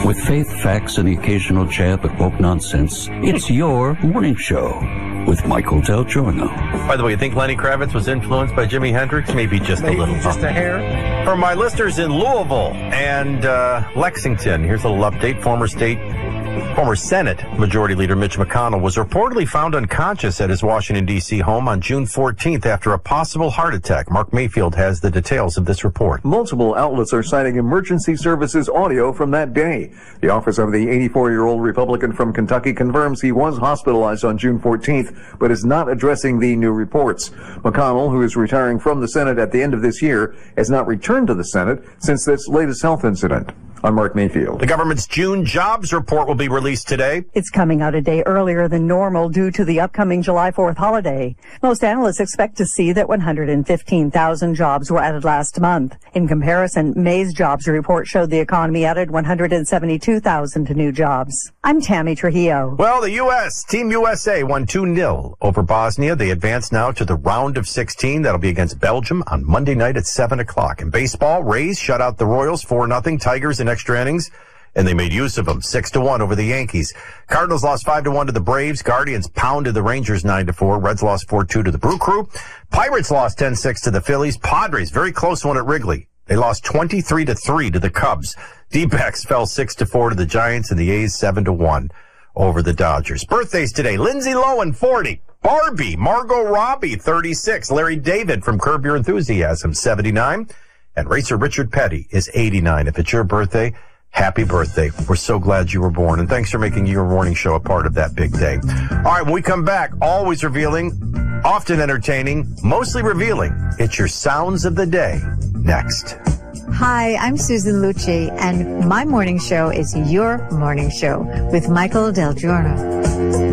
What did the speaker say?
With faith, facts, and the occasional jab at woke nonsense, it's your morning show with Michael Del Giorno. By the way, you think Lenny Kravitz was influenced by Jimi Hendrix? Maybe just a little. Just a hair? For my listeners in Louisville and Lexington, here's a little update. Former Senate Majority Leader Mitch McConnell was reportedly found unconscious at his Washington, D.C. home on June 14th after a possible heart attack. Mark Mayfield has the details of this report. Multiple outlets are citing emergency services audio from that day. The office of the 84-year-old Republican from Kentucky confirms he was hospitalized on June 14th, but is not addressing the new reports. McConnell, who is retiring from the Senate at the end of this year, has not returned to the Senate since this latest health incident. I'm Mark Mayfield. The government's June jobs report will be released today. It's coming out a day earlier than normal due to the upcoming July 4th holiday. Most analysts expect to see that 115,000 jobs were added last month. In comparison, May's jobs report showed the economy added 172,000 new jobs. I'm Tammy Trujillo. Well, the U.S., Team USA won 2-0 over Bosnia. They advance now to the round of 16. That'll be against Belgium on Monday night at 7 o'clock. In baseball, Rays shut out the Royals 4-0. Tigers in extra innings, and they made use of them 6-1 over the Yankees. Cardinals lost 5-1 to the Braves. Guardians pounded the Rangers 9-4. Reds lost 4-2 to the Brew Crew. Pirates lost 10-6 to the Phillies. Padres, very close one at Wrigley. They lost 23-3 to the Cubs. D-backs fell 6-4 to the Giants, and the A's 7-1 over the Dodgers. Birthdays today: Lindsay Lohan, 40. Barbie, Margot Robbie, 36. Larry David from Curb Your Enthusiasm, 79. And racer Richard Petty is 89. If it's your birthday, happy birthday. We're so glad you were born, and thanks for making your morning show a part of that big day. All right, when we come back, always revealing, often entertaining, mostly revealing. It's your sounds of the day next. Hi, I'm Susan Lucci, and my morning show is your morning show with Michael Del Giorno.